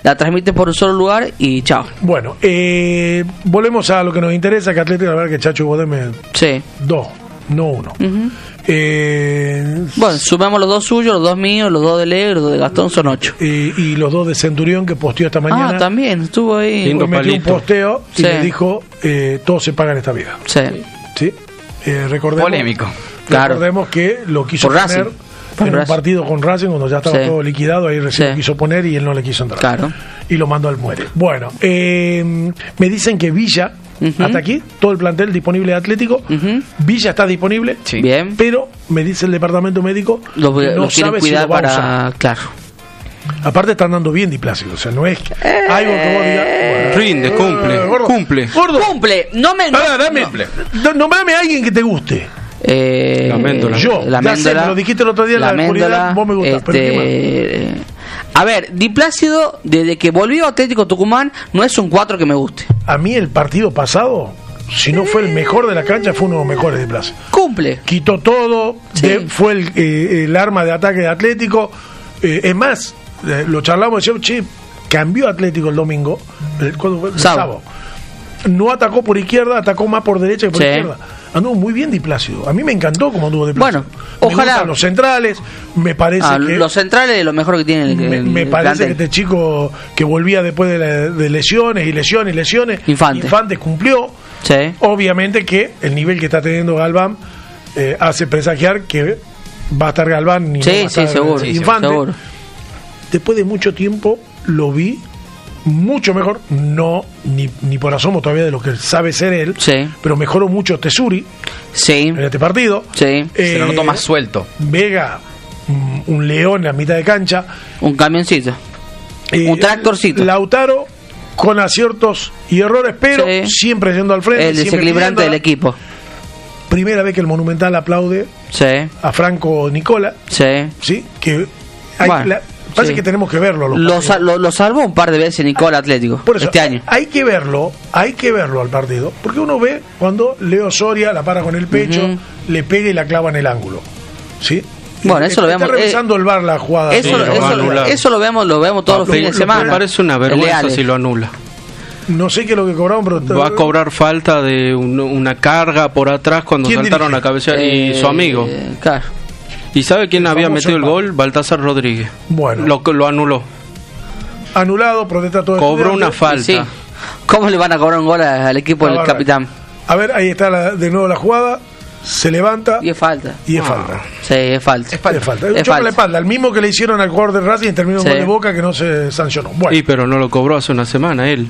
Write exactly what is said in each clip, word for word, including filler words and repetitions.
la transmiten por un solo lugar y chao. Bueno, eh, volvemos a lo que nos interesa, que Atlético, la verdad que Chacho Bodeme, sí. dos, no uno. Uh-huh. Eh, bueno, sumamos los dos suyos, los dos míos, los dos de Leo y los dos de Gastón, son ocho. Y, y los dos de Centurión que posteó esta mañana. Ah, también, estuvo ahí. Lindo metió palito. Un posteo y sí. le dijo, eh, todo se paga en esta vida. Sí. ¿Sí? Eh, recordemos, Polémico. Recordemos claro. que lo quiso Por poner Racing. en un Racing. partido con Racing cuando ya estaba sí. todo liquidado, ahí recién sí. lo quiso poner y él no le quiso entrar. Claro. Y lo mandó al muere. Bueno, eh, me dicen que Villa, uh-huh. hasta aquí, todo el plantel disponible de Atlético, uh-huh. Villa está disponible, sí. Bien. pero me dice el departamento médico lo, que no lo sabe cuidar si lo va para... a usar. Claro. Aparte están dando bien Diplácido, o sea, no es eh, algo que vos digas... Bueno, rinde, cumple, eh, gordo, cumple. Gordo, cumple, no me... Ahora, dame, no. Nombrame a alguien que te guste. Eh, la Méndola. Yo, la ya Méndola, sé, me lo dijiste el otro día en la, la oscuridad, vos me gustás, este, pero ¿qué más? A ver, Diplácido, desde que volvió a Atlético Tucumán, no es un cuatro que me guste. A mí el partido pasado, si no fue el mejor de la cancha, fue uno de los mejores de Plaza. Cumple. Quitó todo, sí. de, fue el, eh, el arma de ataque de Atlético. Eh, es más, eh, lo charlamos, decíamos, che, cambió Atlético el domingo, el, ¿cuándo fue? El sábado. No atacó por izquierda, atacó más por derecha que por sí. izquierda. Anduvo muy bien Diplácido. A mí me encantó como anduvo Diplácido. Bueno, me ojalá. Gustan los centrales, me parece ah, que... Los centrales es lo mejor que tienen. Me, el, me el parece plantel. que este chico que volvía después de, la, de lesiones y lesiones y lesiones, Infante. Infante cumplió. Sí. Obviamente que el nivel que está teniendo Galván eh, hace presagiar que va a estar Galván y sí, no va a estar sí, seguro, Infante. Seguro. Después de mucho tiempo lo vi mucho mejor, no ni, ni por asomo todavía de lo que sabe ser él, sí. pero mejoró mucho Tesuri sí. en este partido. Sí. Eh, Se lo notó más suelto. Vega, un, un león en la mitad de cancha. Un camioncito. Eh, un tractorcito. Lautaro con aciertos y errores, pero sí. siempre yendo al frente. El desequilibrante del equipo. Primera vez que el Monumental aplaude sí. a Franco Nicola. Sí. Sí, que hay bueno. la, Parece sí. que tenemos que verlo. Lo, lo, lo salvó un par de veces Nicola Atlético Por eso, este año. Hay que verlo, hay que verlo al partido, porque uno ve cuando Leo Soria la para con el pecho, uh-huh. le pega y la clava en el ángulo. ¿Sí? Bueno, eso está lo vemos. Está revisando eh, el V A R la jugada. Eso, sí, lo, eso, lo, eso lo vemos, lo vemos todos no, los fines lo, de semana. Me parece una vergüenza si lo anula. No sé qué es lo que cobraron, pero va a cobrar falta de un, una carga por atrás cuando saltaron dirige? la cabeza eh, y su amigo. Claro. ¿Y sabe quién había metido el gol? Baltasar Rodríguez. Bueno. Lo, lo anuló. Anulado, protesta todo. Cobró una falta. Sí. ¿Cómo le van a cobrar un gol al equipo del capitán? A ver, ahí está la, de nuevo la jugada. Se levanta. Y es falta. Y es ah. falta. Sí, es falta. Es falta. Es falta. Es un choque a la espalda. El mismo que le hicieron al jugador de Racing terminó sí. un gol de Boca que no se sancionó. Bueno. Sí, pero no lo cobró hace una semana él.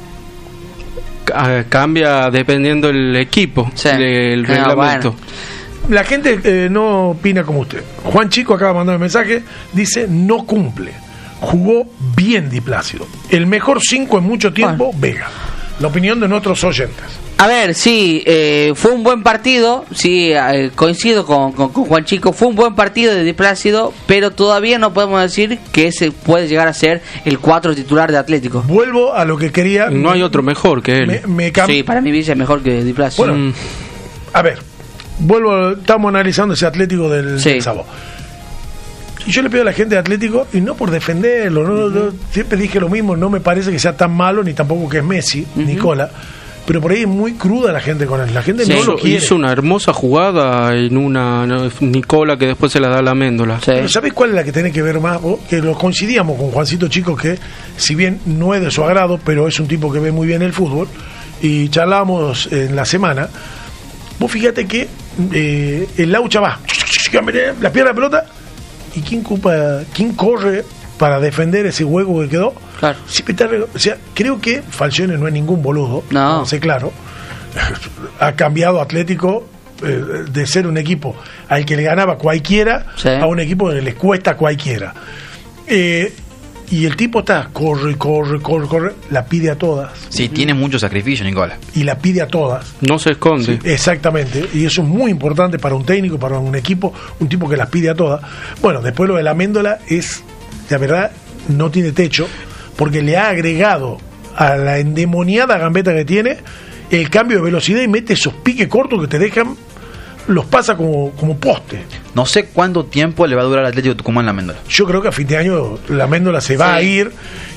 Cambia dependiendo el equipo, sí. del no, reglamento. Bueno. La gente eh, no opina como usted. Juan Chico acaba de mandar un mensaje, dice no cumple. Jugó bien Diplácido. El mejor cinco en mucho tiempo, bueno. Vega. La opinión de nuestros oyentes. A ver, sí, eh, fue un buen partido, sí, eh, coincido con, con, con Juan Chico, fue un buen partido de Diplácido, pero todavía no podemos decir que ese puede llegar a ser el cuatro titular de Atlético. Vuelvo a lo que quería. No hay otro mejor que él. Me, me cam... Sí, para mí Villa es mejor que Diplácido. Bueno, mm. a ver, vuelvo, estamos analizando ese Atlético del, sí. del sábado. Y yo le pido a la gente de Atlético, y no por defenderlo, no, uh-huh. no, siempre dije lo mismo, no me parece que sea tan malo, ni tampoco que es Messi, uh-huh. Nicola, pero por ahí es muy cruda la gente con él, la gente sí. no lo quiere. Hizo una hermosa jugada en una no, Nicola que después se la da a la Méndola. Sí. Pero ¿sabés cuál es la que tiene que ver más? ¿Vos? Que lo coincidíamos con Juancito Chico, que si bien no es de su agrado, pero es un tipo que ve muy bien el fútbol, y charlábamos en la semana. Vos fíjate que eh, el Laucha va, la pierde la pelota, ¿y quién ocupa, quién corre para defender ese hueco que quedó? Claro. Está, o sea, creo que Falcione no es ningún boludo, no, no sé, claro. Ha cambiado Atlético eh, de ser un equipo al que le ganaba cualquiera, sí. a un equipo que les cuesta cualquiera. Eh, y el tipo está, corre, corre, corre, corre, la pide a todas. Sí, tiene mucho sacrificio, Nicola. Y la pide a todas. No se esconde. Sí, exactamente. Y eso es muy importante para un técnico, para un equipo, un tipo que las pide a todas. Bueno, después lo de la Méndola es, la verdad, no tiene techo, porque le ha agregado a la endemoniada gambeta que tiene el cambio de velocidad y mete esos piques cortos que te dejan, los pasa como, como poste. No sé cuánto tiempo le va a durar al Atlético de Tucumán la Méndola. Yo creo que a fin de año la Méndola se va sí. a ir